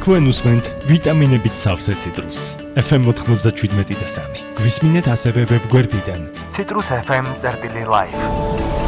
თქვენ უსმენთ ვიტამინებით სავსე ციტრუსს. FM 97 და 3. გვისმინეთ ასევე ვებგვერდიდან citrusfm.live.